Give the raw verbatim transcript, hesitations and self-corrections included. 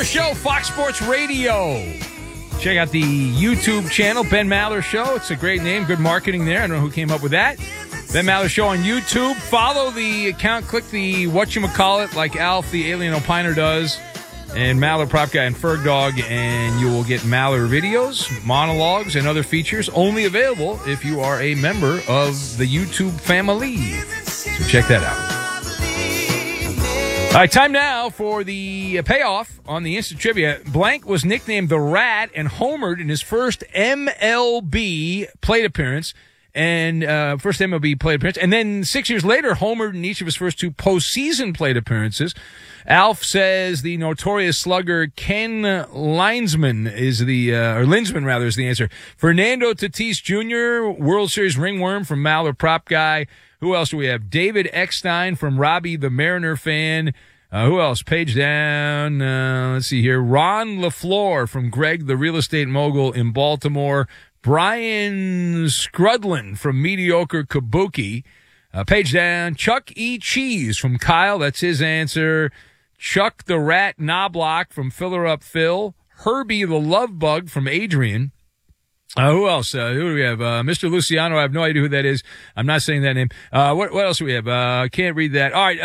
Show, Fox Sports Radio. Check out the YouTube channel, Ben Maller Show. It's a great name, good marketing there. I don't know who came up with that. Ben Maller Show on YouTube. Follow the account, click the whatchamacallit like Alf, the Alien Opiner does, and Maller Prop Guy and Ferg Dog, and you will get Maller videos, monologues, and other features only available if you are a member of the YouTube family. So check that out. All right, time now for the payoff on the Instant Trivia. Blank was nicknamed the Rat and homered in his first M L B plate appearance, and uh, first M L B plate appearance, and then six years later, homered in each of his first two postseason plate appearances. Alf says the notorious slugger Ken Linesman is the, uh, or Linsman rather, is the answer. Fernando Tatis Junior, World Series ringworm from Maller Prop Guy. Who else do we have? David Eckstein from Robbie the Mariner fan. Uh, who else? Page down. Uh, let's see here. Ron LaFleur from Greg the Real Estate Mogul in Baltimore. Brian Scrudlin from Mediocre Kabuki. Uh, page down. Chuck E. Cheese from Kyle. That's his answer. Chuck the Rat Knobloch from Filler Up Phil. Herbie the Love Bug from Adrian. Uh, who else? Uh, who do we have? Uh, Mister Luciano. I have no idea who that is. I'm not saying that name. Uh, what, what else do we have? Uh, can't read that. All right.